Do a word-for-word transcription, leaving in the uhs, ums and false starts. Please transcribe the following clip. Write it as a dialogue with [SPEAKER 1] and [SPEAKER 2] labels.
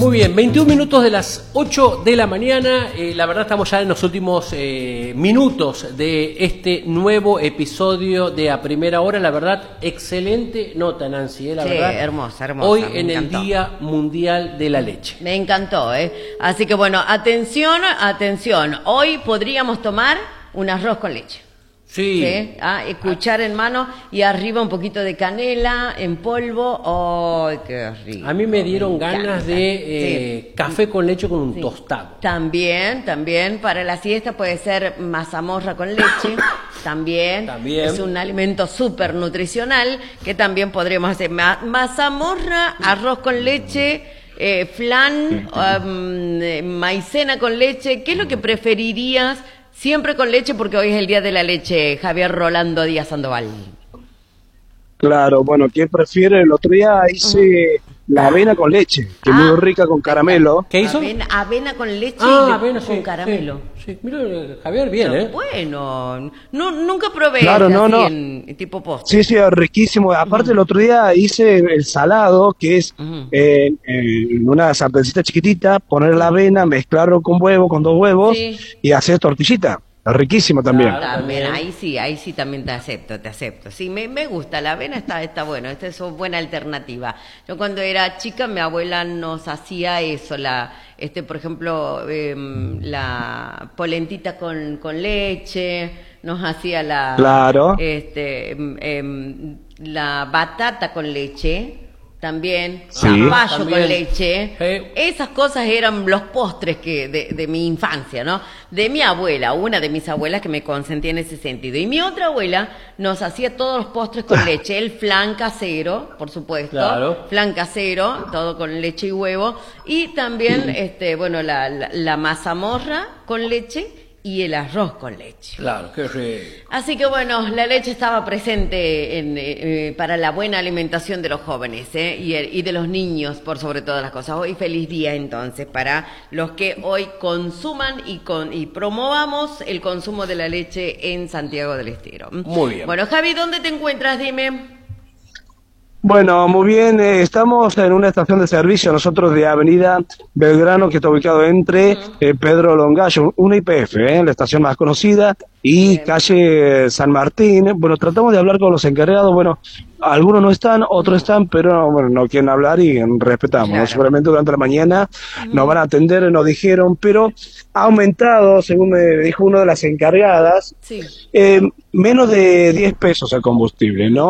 [SPEAKER 1] Muy bien, veintiún minutos de las ocho de la mañana. Eh, la verdad estamos ya en los últimos eh, minutos de este nuevo episodio de A Primera Hora. La verdad, excelente nota, Nancy. Eh, la
[SPEAKER 2] sí,
[SPEAKER 1] verdad,
[SPEAKER 2] hermosa, hermosa.
[SPEAKER 1] Hoy
[SPEAKER 2] me
[SPEAKER 1] en
[SPEAKER 2] encantó.
[SPEAKER 1] el Día Mundial de la Leche.
[SPEAKER 2] Me encantó, ¿eh? Así que bueno, atención, atención. Hoy podríamos tomar un arroz con leche.
[SPEAKER 1] Sí.
[SPEAKER 2] ¿Sí? Ah, escuchar en mano y arriba un poquito de canela en polvo. ¡Ay, qué rico!
[SPEAKER 1] A mí me dieron
[SPEAKER 2] me
[SPEAKER 1] ganas
[SPEAKER 2] encanta.
[SPEAKER 1] de eh,
[SPEAKER 2] Sí.
[SPEAKER 1] café con leche con un
[SPEAKER 2] Sí.
[SPEAKER 1] tostado.
[SPEAKER 2] También, también, para la siesta puede ser mazamorra con leche, también,
[SPEAKER 1] También.
[SPEAKER 2] es un alimento súper nutricional que también podríamos hacer. Ma mazamorra, arroz con leche, eh, flan, um, eh, maicena con leche. ¿Qué es lo que preferirías? Siempre con leche, porque hoy es el día de la leche, Javier Rolando Díaz Sandoval.
[SPEAKER 3] Claro, bueno, ¿quién prefiere? El otro día hice la avena con leche, que es
[SPEAKER 2] Ah,
[SPEAKER 3] muy rica con caramelo.
[SPEAKER 1] ¿Qué hizo?
[SPEAKER 2] Avena, avena con leche
[SPEAKER 1] Ah,
[SPEAKER 2] y le-
[SPEAKER 1] avena,
[SPEAKER 2] con
[SPEAKER 1] sí,
[SPEAKER 2] caramelo.
[SPEAKER 1] Sí, sí. Mira, Javier, bien, ¿eh?
[SPEAKER 2] Bueno, no, nunca probé
[SPEAKER 3] Claro,
[SPEAKER 2] este
[SPEAKER 3] no,
[SPEAKER 2] así
[SPEAKER 3] no.
[SPEAKER 2] en, en tipo postre.
[SPEAKER 3] Sí, sí, es riquísimo. Aparte, el otro día hice el salado, que es
[SPEAKER 2] Ujú.
[SPEAKER 3] eh, en una sartencita chiquitita, poner la avena, mezclarlo con huevo, con dos huevos,
[SPEAKER 2] Sí.
[SPEAKER 3] y hacer tortillita. Es riquísimo también.
[SPEAKER 1] Claro.
[SPEAKER 2] También,
[SPEAKER 1] también.
[SPEAKER 2] ahí sí, ahí sí también te acepto, te acepto. Sí, me, me gusta, la avena está, está bueno, esta es una buena alternativa. Yo cuando era chica, mi abuela nos hacía eso, la, este, por ejemplo, em, la polentita con, con leche, nos hacía la,
[SPEAKER 3] Claro.
[SPEAKER 2] este, em, em, la batata con leche. También,
[SPEAKER 3] Sí.
[SPEAKER 2] zapallo
[SPEAKER 1] También.
[SPEAKER 2] con leche.
[SPEAKER 1] Sí.
[SPEAKER 2] Esas cosas eran los postres que de, de mi infancia, ¿no? De mi abuela, una de mis abuelas que me consentía en ese sentido. Y mi otra abuela nos hacía todos los postres con leche. El flan casero, por supuesto.
[SPEAKER 1] Claro.
[SPEAKER 2] Flan casero, todo con leche y huevo. Y también, este, bueno, la, la, la mazamorra con leche y el arroz con leche.
[SPEAKER 1] Claro, qué rico.
[SPEAKER 2] Así que bueno, la leche estaba presente en, eh, para la buena alimentación de los jóvenes ¿eh? y, el- y de los niños, por sobre todas las cosas. Hoy feliz día entonces para los que hoy consuman y, con, y promovamos el consumo de la leche en Santiago del Estero.
[SPEAKER 1] Muy bien.
[SPEAKER 2] Bueno, Javi, ¿dónde te encuentras? Dime.
[SPEAKER 3] Bueno, muy bien, eh, estamos en una estación de servicio nosotros de Avenida Belgrano, que está ubicado entre eh, Pedro Longallo, una I P F, eh, la estación más conocida, y
[SPEAKER 2] Bien.
[SPEAKER 3] calle San Martín. Bueno, tratamos de hablar con los encargados, bueno, algunos no están, otros están, pero bueno, no quieren hablar y respetamos, ¿no?
[SPEAKER 2] Claro.
[SPEAKER 3] Seguramente durante la mañana nos van a atender, nos dijeron, pero ha aumentado, según me dijo una de las encargadas,
[SPEAKER 2] Sí.
[SPEAKER 3] eh, menos de diez pesos el combustible, ¿no?